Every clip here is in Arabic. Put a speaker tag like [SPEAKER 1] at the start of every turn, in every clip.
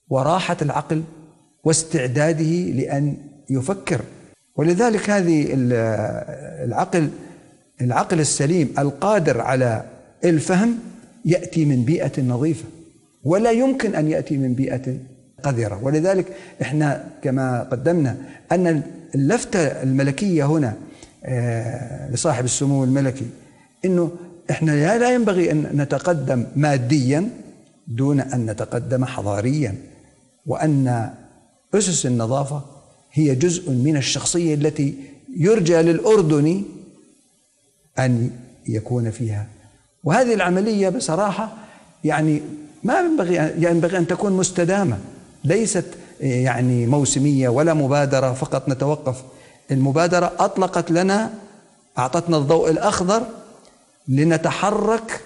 [SPEAKER 1] وراحة العقل واستعداده لأن يفكر. ولذلك هذه العقل السليم القادر على الفهم يأتي من بيئة نظيفة، ولا يمكن أن يأتي من بيئة قذرة. ولذلك إحنا كما قدمنا أن اللفتة الملكية هنا لصاحب السمو الملكي إنه إحنا لا ينبغي أن نتقدم ماديا دون أن نتقدم حضاريا، وأن أسس النظافة هي جزء من الشخصية التي يرجى للأردني أن يكون فيها. وهذه العملية بصراحة يعني ما ينبغي أن تكون مستدامة، ليست يعني موسمية ولا مبادرة فقط نتوقف. المبادرة أطلقت لنا، أعطتنا الضوء الأخضر لنتحرك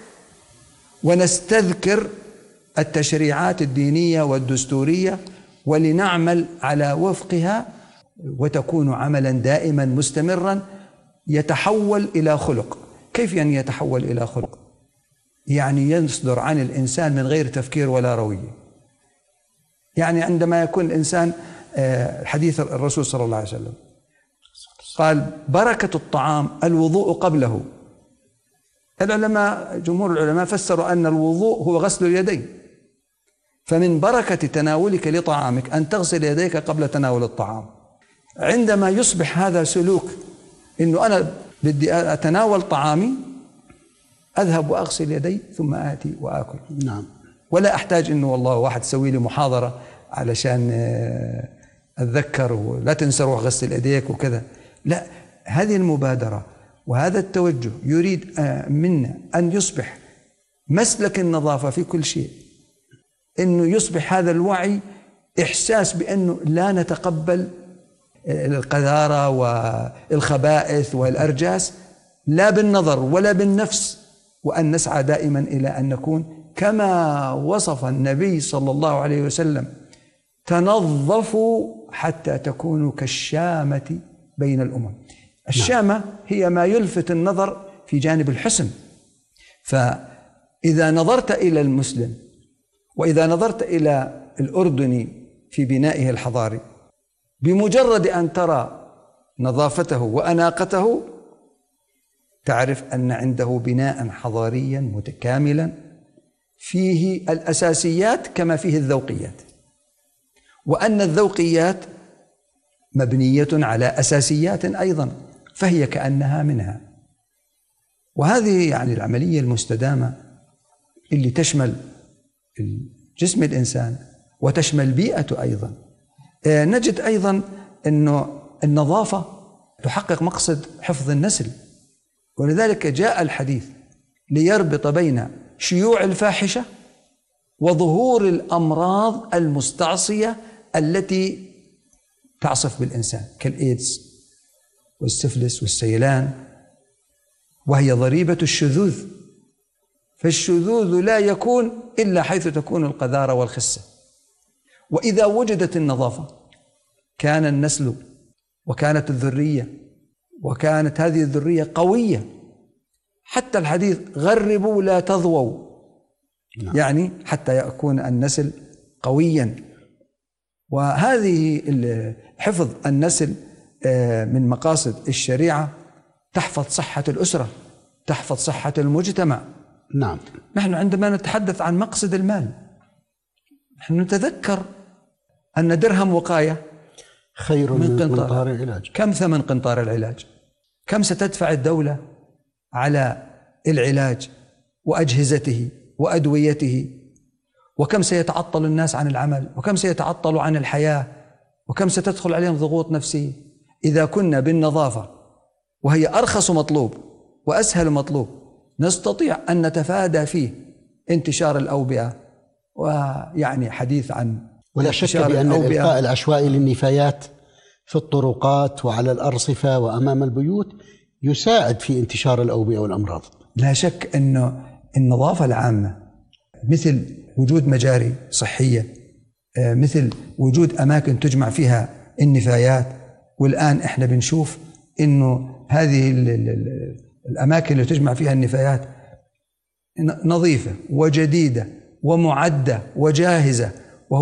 [SPEAKER 1] ونستذكر التشريعات الدينية والدستورية ولنعمل على وفقها، وتكون عملا دائما مستمرا يتحول إلى خلق. كيف يعني يتحول إلى خلق؟ يعني يصدر عن الإنسان من غير تفكير ولا روية. يعني عندما يكون الإنسان، حديث الرسول صلى الله عليه وسلم قال بركة الطعام الوضوء قبله. العلماء جمهور العلماء فسروا أن الوضوء هو غسل اليدين، فمن بركة تناولك لطعامك أن تغسل يديك قبل تناول الطعام. عندما يصبح هذا سلوك، إنه أنا بدي أتناول طعامي أذهب وأغسل يدي ثم آتي وآكل،
[SPEAKER 2] نعم،
[SPEAKER 1] ولا أحتاج إنه والله واحد تسوي لي محاضرة علشان أتذكر ولا تنسى روح غسل يديك وكذا. لا، هذه المبادرة وهذا التوجه يريد منا أن يصبح مسلك النظافة في كل شيء، إنه يصبح هذا الوعي إحساس بأنه لا نتقبل القذارة والخبائث والأرجاس لا بالنظر ولا بالنفس، وأن نسعى دائما إلى أن نكون كما وصف النبي صلى الله عليه وسلم: تنظفوا حتى تكونوا كالشامة بين الأمم. الشامة هي ما يلفت النظر في جانب الحسن. فإذا نظرت إلى المسلم وإذا نظرت إلى الأردني في بنائه الحضاري، بمجرد أن ترى نظافته وأناقته تعرف أن عنده بناء حضاريا متكاملا فيه الأساسيات كما فيه الذوقيات، وأن الذوقيات مبنية على أساسيات أيضا، فهي كأنها منها. وهذه يعني العملية المستدامة اللي تشمل جسم الإنسان وتشمل بيئته أيضا. نجد أيضا أنه النظافة تحقق مقصد حفظ النسل، ولذلك جاء الحديث ليربط بين شيوع الفاحشة وظهور الأمراض المستعصية التي تعصف بالإنسان كالإيدز والسفلس والسيلان، وهي ضريبة الشذوذ. فالشذوذ لا يكون إلا حيث تكون القذارة والخسة. وإذا وجدت النظافة كان النسل وكانت الذرية، وكانت هذه الذرية قوية. حتى الحديث غربوا لا تضووا، يعني حتى يكون النسل قويا. وهذه حفظ النسل من مقاصد الشريعة تحفظ صحة الأسرة، تحفظ صحة المجتمع.
[SPEAKER 2] نعم،
[SPEAKER 1] نحن عندما نتحدث عن مقصد المال نحن نتذكر أن درهم وقاية
[SPEAKER 2] خير من قنطار العلاج.
[SPEAKER 1] كم ثمن قنطار العلاج؟ كم ستدفع الدولة على العلاج وأجهزته وأدويته؟ وكم سيتعطل الناس عن العمل؟ وكم سيتعطلوا عن الحياة؟ وكم ستدخل عليهم ضغوط نفسية؟ إذا كنا بالنظافة وهي أرخص مطلوب وأسهل مطلوب نستطيع أن نتفادى فيه انتشار الأوبئة. ويعني حديث عن
[SPEAKER 2] ولا شك بأن الإلقاء العشوائي للنفايات في الطرقات وعلى الأرصفة وأمام البيوت يساعد في انتشار الأوبئة والأمراض.
[SPEAKER 1] لا شك أن النظافة العامة مثل وجود مجاري صحية، مثل وجود أماكن تجمع فيها النفايات. والآن إحنا بنشوف إنه هذه الأماكن اللي تجمع فيها النفايات نظيفة وجديدة ومعدة وجاهزة